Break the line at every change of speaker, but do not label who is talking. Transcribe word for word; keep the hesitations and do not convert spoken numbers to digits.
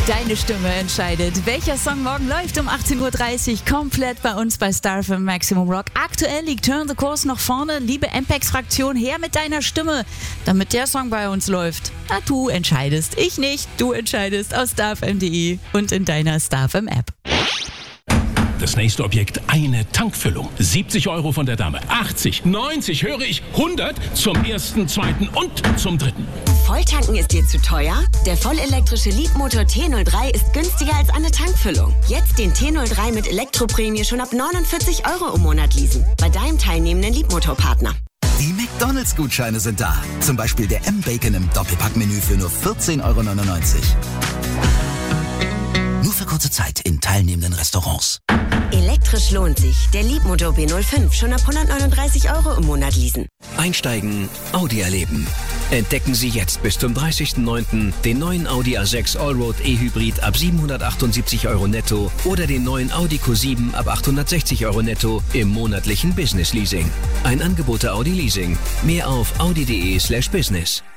Deine Stimme entscheidet, welcher Song morgen läuft um achtzehn Uhr dreißig komplett bei uns bei Star F M Maximum Rock. Aktuell liegt Turn the Course noch vorne. Liebe M P E X-Fraktion, her mit deiner Stimme, damit der Song bei uns läuft. Na, du entscheidest, ich nicht. Du entscheidest aus starfm punkt de und in deiner Star F M App.
Das nächste Objekt, eine Tankfüllung. siebzig Euro von der Dame. achtzig, neunzig, höre ich, hundert zum ersten, zweiten und zum dritten.
Volltanken ist dir zu teuer? Der vollelektrische Leapmotor T null drei ist günstiger als eine Tankfüllung. Jetzt den T null drei mit Elektroprämie schon ab neunundvierzig Euro im Monat leasen. Bei deinem teilnehmenden Leapmotor-Partner.
Die McDonalds-Gutscheine sind da. Zum Beispiel der M-Bacon im Doppelpackmenü für nur vierzehn Euro neunundneunzig. Nur für kurze Zeit in teilnehmenden Restaurants.
Elektrisch lohnt sich. Der Leapmotor B null fünf schon ab hundertneununddreißig Euro im Monat leasen.
Einsteigen, Audi erleben. Entdecken Sie jetzt bis zum dreißigsten neunten den neuen Audi A sechs Allroad E-Hybrid ab siebenhundertachtundsiebzig Euro netto oder den neuen Audi Q sieben ab achthundertsechzig Euro netto im monatlichen Business Leasing. Ein Angebot der Audi Leasing. Mehr auf audi punkt de slash business.